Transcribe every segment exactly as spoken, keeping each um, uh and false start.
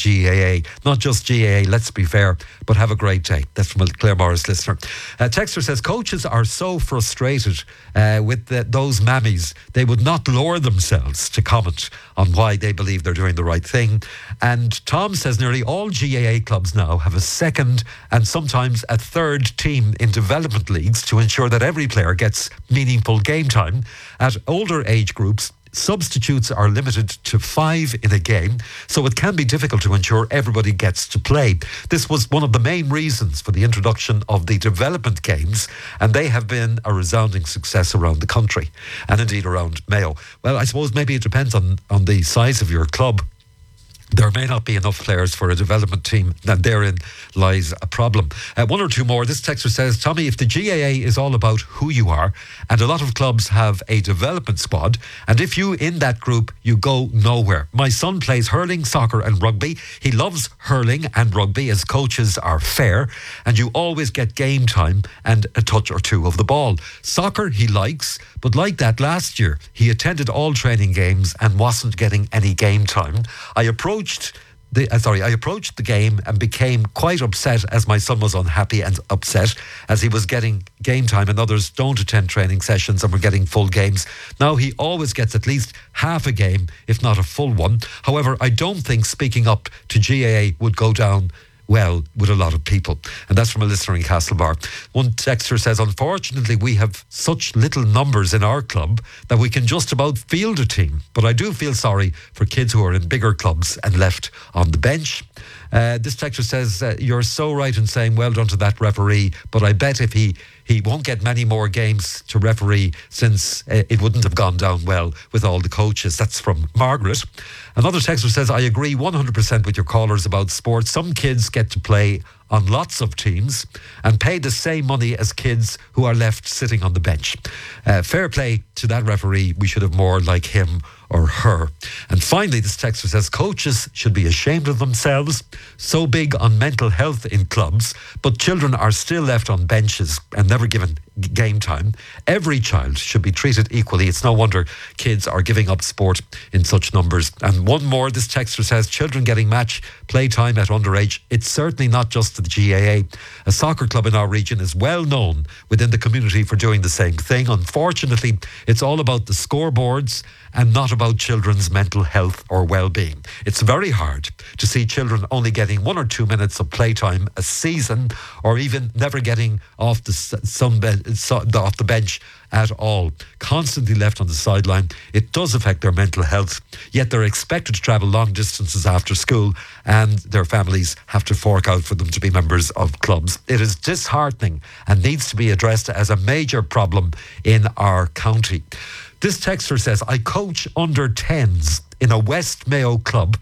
G A A. Not just G A A, let's be fair, but have a great day. That's from a Claire Morris listener. Uh, Texter says, coaches are so frustrated uh, with the, those mammies, they would not lower themselves to comment on why they believe they're doing the right thing. And Tom says nearly all G A A clubs now have a second and sometimes a third team in development leagues to ensure that every player gets meaningful game time. At older age groups, substitutes are limited to five in a game, so it can be difficult to ensure everybody gets to play. This was one of the main reasons for the introduction of the development games, and they have been a resounding success around the country and indeed around Mayo. Well, I suppose maybe it depends on, on the size of your club. There may not be enough players for a development team, and therein lies a problem. Uh, one or two more. This texter says, Tommy, if the G A A is all about who you are, and a lot of clubs have a development squad, and if you in that group, you go nowhere. My son plays hurling, soccer and rugby. He loves hurling and rugby as coaches are fair, and you always get game time and a touch or two of the ball. Soccer he likes, but like that last year, he attended all training games and wasn't getting any game time. I approached The, uh, sorry, I approached the game and became quite upset as my son was unhappy and upset as he was getting game time and others don't attend training sessions and were getting full games. Now he always gets at least half a game, if not a full one. However, I don't think speaking up to G A A would go down well with a lot of people. And that's from a listener in Castlebar. One texter says, unfortunately, we have such little numbers in our club that we can just about field a team. But I do feel sorry for kids who are in bigger clubs and left on the bench. Uh, this texter says, uh, you're so right in saying well done to that referee, but I bet if he he won't get many more games to referee since uh, it wouldn't have gone down well with all the coaches. That's from Margaret. Another texter says, I agree one hundred percent with your callers about sports. Some kids get to play on lots of teams and pay the same money as kids who are left sitting on the bench. Uh, fair play to that referee. We should have more like him or her. And finally, this texter says, coaches should be ashamed of themselves, so big on mental health in clubs, but children are still left on benches and never given game time. Every child should be treated equally. It's no wonder kids are giving up sport in such numbers. And one more, this texter says, children getting match play time at underage. It's certainly not just the G A A. A soccer club in our region is well known within the community for doing the same thing. Unfortunately, it's all about the scoreboards and not about children's mental health or well-being. It's very hard to see children only getting one or two minutes of playtime a season, or even never getting off the sun be- off the bench at all. Constantly left on the sideline. It does affect their mental health, yet they're expected to travel long distances after school and their families have to fork out for them to be members of clubs. It is disheartening and needs to be addressed as a major problem in our county. This texter says, I coach under tens in a West Mayo club,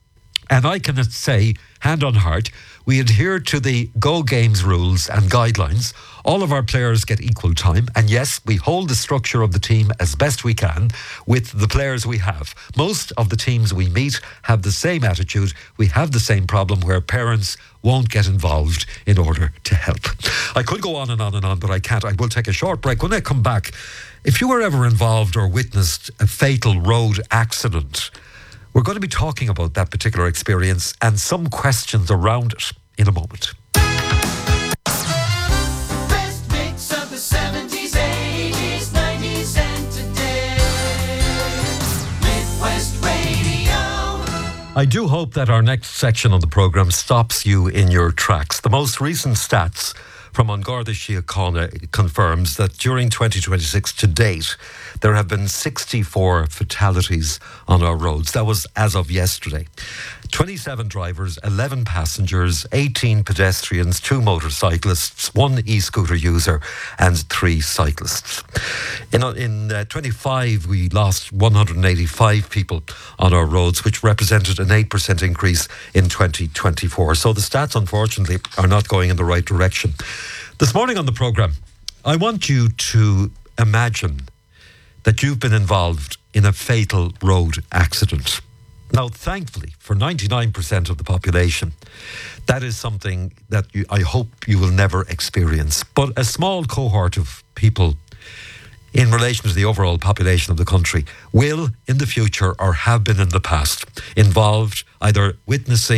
and I can say, hand on heart, we adhere to the Go Games rules and guidelines. All of our players get equal time, and yes, we hold the structure of the team as best we can with the players we have. Most of the teams we meet have the same attitude. We have the same problem where parents won't get involved in order to help. I could go on and on and on, but I can't. I will take a short break. When I come back, if you were ever involved or witnessed a fatal road accident, we're going to be talking about that particular experience and some questions around it in a moment. Best mix of the seventies, eighties, nineties and today. Midwest Radio. I do hope that our next section on the programme stops you in your tracks. The most recent stats from An Garda Síochána confirms that during twenty twenty-six to date, there have been sixty-four fatalities on our roads. That was as of yesterday. twenty-seven drivers, eleven passengers, eighteen pedestrians, two motorcyclists, one e-scooter user and three cyclists. In, in uh, twenty-five, we lost one hundred eighty-five people on our roads, which represented an eight percent increase in twenty twenty-four. So the stats, unfortunately, are not going in the right direction. This morning on the programme, I want you to imagine that you've been involved in a fatal road accident. Now, thankfully, for ninety-nine percent of the population, that is something that you, I hope you will never experience. But a small cohort of people in relation to the overall population of the country will, in the future, or have been in the past, involved either witnessing